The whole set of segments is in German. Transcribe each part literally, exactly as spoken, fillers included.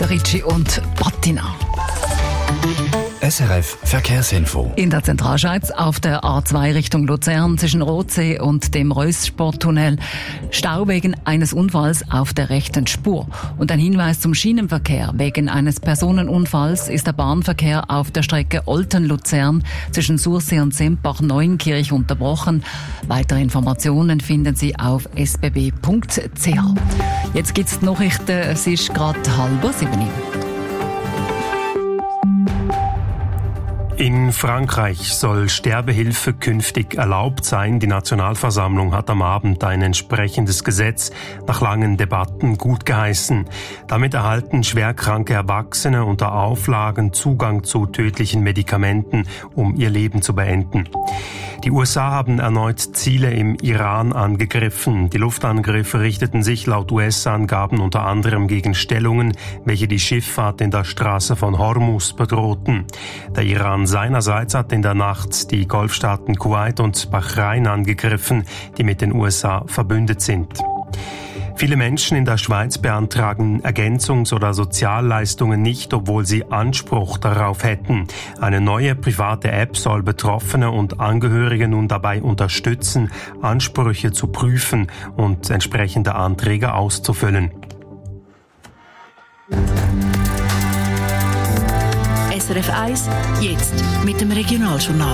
Ricci und Patina. S R F Verkehrsinfo. In der Zentralschweiz auf der A zwei Richtung Luzern zwischen Rotsee und dem Reuss-Sporttunnel Stau wegen eines Unfalls auf der rechten Spur. Und ein Hinweis zum Schienenverkehr. Wegen eines Personenunfalls ist der Bahnverkehr auf der Strecke Olten-Luzern zwischen Sursee und Sempach-Neunkirch unterbrochen. Weitere Informationen finden Sie auf s b b punkt c h. Jetzt gibt's die Nachrichten. Es ist gerade halb sieben. In Frankreich soll Sterbehilfe künftig erlaubt sein. Die Nationalversammlung hat am Abend ein entsprechendes Gesetz nach langen Debatten gutgeheißen. Damit erhalten schwerkranke Erwachsene unter Auflagen Zugang zu tödlichen Medikamenten, um ihr Leben zu beenden. Die U S A haben erneut Ziele im Iran angegriffen. Die Luftangriffe richteten sich laut U S-Angaben unter anderem gegen Stellungen, welche die Schifffahrt in der Straße von Hormuz bedrohten. Der Iran seinerseits hat in der Nacht die Golfstaaten Kuwait und Bahrain angegriffen, die mit den U S A verbündet sind. Viele Menschen in der Schweiz beantragen Ergänzungs- oder Sozialleistungen nicht, obwohl sie Anspruch darauf hätten. Eine neue private App soll Betroffene und Angehörige nun dabei unterstützen, Ansprüche zu prüfen und entsprechende Anträge auszufüllen. S R F eins, jetzt mit dem Regionaljournal.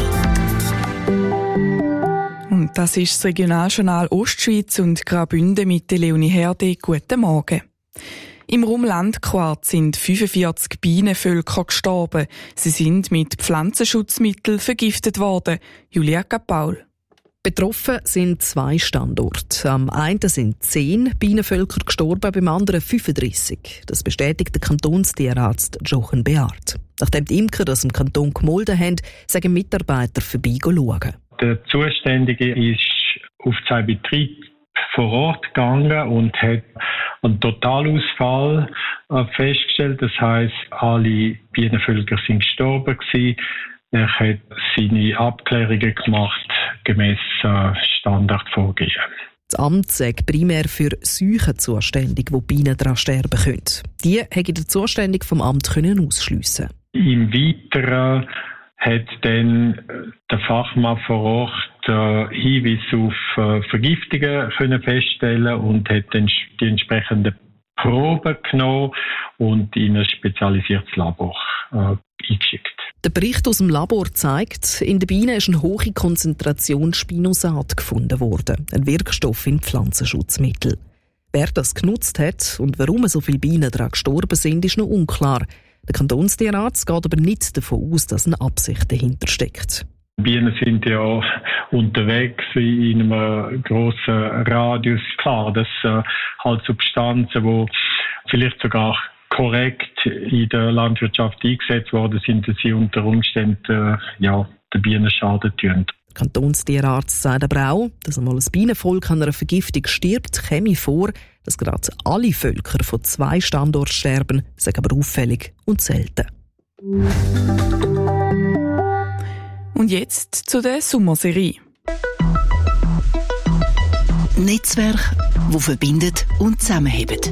Und das ist das Regionaljournal Ostschweiz und Graubünden mit der Leonie Herde. Guten Morgen. Im Raum Landquart sind fünfundvierzig Bienenvölker gestorben. Sie sind mit Pflanzenschutzmitteln vergiftet worden. Julia Kapaul. Betroffen sind zwei Standorte. Am einen sind zehn Bienenvölker gestorben, beim anderen fünfunddreissig. Das bestätigt der Kantonstierarzt Jochen Beard. Nachdem die Imker das im Kanton gemolden haben, sagen Mitarbeiter vorbeischauen. Der Zuständige ist auf seinen Betrieb vor Ort gegangen und hat einen Totalausfall festgestellt. Das heisst, alle Bienenvölker sind gestorben gewesen. Er hat seine Abklärungen gemacht gemäss Standardvorgehen. Das Amt sagt primär für Seuchen zuständig, wo Bienen daran sterben können. Die hätte der Zuständige vom Amt ausschliessen. Im Weiteren hat dann der Fachmann vor Ort äh, Hinweise auf äh, Vergiftungen können feststellen und hat dann die entsprechenden Proben genommen und in ein spezialisiertes Labor äh, eingeschickt. Der Bericht aus dem Labor zeigt, in den Bienen ist eine hohe Konzentration Spinosat gefunden worden, ein Wirkstoff in Pflanzenschutzmitteln. Wer das genutzt hat und warum so viele Bienen daran gestorben sind, ist noch unklar. Der Kantonstierarzt geht aber nicht davon aus, dass eine Absicht dahinter steckt. Bienen sind ja unterwegs in einem grossen Radius. Klar, dass äh, halt Substanzen, die vielleicht sogar korrekt in der Landwirtschaft eingesetzt worden sind, dass sie unter Umständen äh, ja, den Bienen Schaden tun. Der Kantonstierarzt sagt aber auch, dass einmal ein Bienenvolk an einer Vergiftung stirbt, käme vor, dass gerade alle Völker von zwei Standorten sterben, sagen aber auffällig und selten. Und jetzt zu der Sommerserie. Netzwerk, das verbindet und zusammenhebt.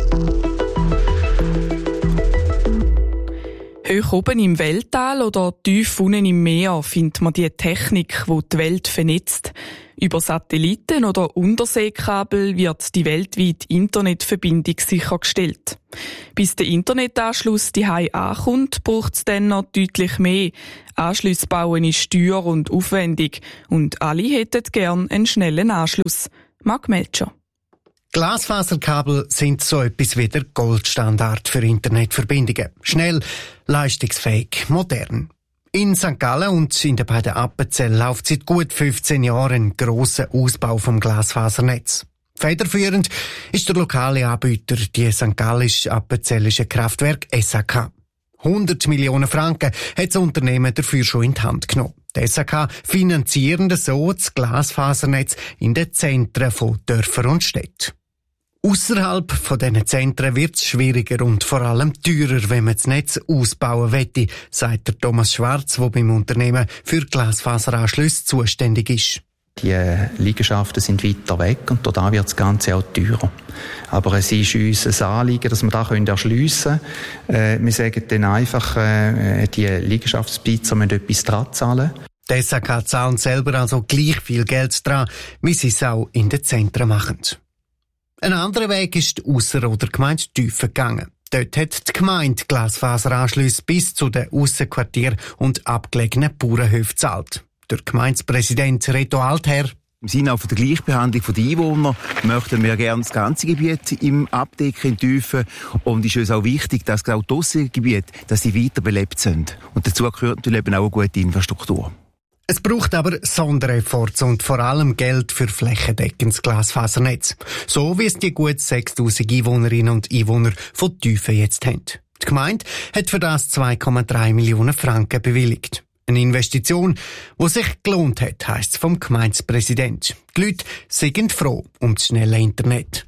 Hoch oben im Weltall oder tief unten im Meer findet man die Technik, die die Welt vernetzt. Über Satelliten oder Unterseekabel wird die weltweite Internetverbindung sichergestellt. Bis der Internetanschluss die Hause ankommt, braucht es dann noch deutlich mehr. Anschlüsse bauen ist teuer und aufwendig und alle hätten gern einen schnellen Anschluss. Marc Melcher. Glasfaserkabel sind so etwas wie der Goldstandard für Internetverbindungen. Schnell, leistungsfähig, modern. In Sankt Gallen und in den beiden Appenzell läuft seit gut fünfzehn Jahren ein grosser Ausbau vom Glasfasernetz. Federführend ist der lokale Anbieter, die Sankt Gallisch-Appenzellische Kraftwerk S A K. hundert Millionen Franken hat das Unternehmen dafür schon in die Hand genommen. Die S A K finanzieren so das Glasfasernetz in den Zentren von Dörfern und Städten. Ausserhalb von diesen Zentren wird es schwieriger und vor allem teurer, wenn man das Netz ausbauen möchte, sagt der Thomas Schwarz, der beim Unternehmen für Glasfaseranschlüsse zuständig ist. Die Liegenschaften sind weiter weg und da wird das Ganze auch teurer. Aber es ist uns ein Anliegen, dass wir das erschliessen können. Äh, wir sagen dann einfach, äh, die Liegenschaftsbesitzer müssen etwas dran zahlen. Die S A K zahlen selber also gleich viel Geld dran, wie sie es auch in den Zentren machen. Ein anderer Weg ist die Ausser- oder Gemeindetiefe gegangen. Dort hat die Gemeinde Glasfaseranschlüsse bis zu den Aussenquartieren und abgelegenen Bauernhöfen gezahlt. Der Gemeindepräsident Reto Altherr: Im Sinne auch der Gleichbehandlung der Einwohner möchten wir gerne das ganze Gebiet im Abdecken, in Tiefen. Und es ist uns auch wichtig, dass auch die Aussengebiete, dass sie weiter belebt sind. Und dazu gehört natürlich eben auch eine gute Infrastruktur. Es braucht aber Sonderefforts und vor allem Geld für flächendeckendes Glasfasernetz. So wie es die gut sechstausend Einwohnerinnen und Einwohner von Tiefen jetzt haben. Die Gemeinde hat für das zwei Komma drei Millionen Franken bewilligt. Eine Investition, die sich gelohnt hat, heisst es vom Gemeindepräsident. Die Leute sind froh um das schnelle Internet.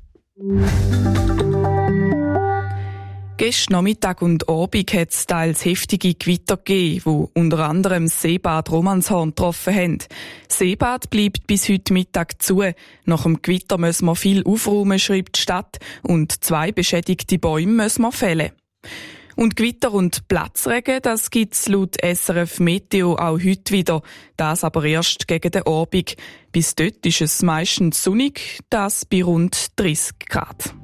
Gestern Nachmittag und Abend hat es teils heftige Gewitter gegeben, die unter anderem das Seebad Romanshorn getroffen haben. Das Seebad bleibt bis heute Mittag zu. Nach dem Gewitter müssen wir viel aufräumen, schreibt die Stadt, und zwei beschädigte Bäume müssen wir fällen. Und Gewitter und Platzregen, das gibt's laut S R F Meteo auch heute wieder. Das aber erst gegen den Abend. Bis dort ist es meistens sonnig, das bei rund dreissig Grad.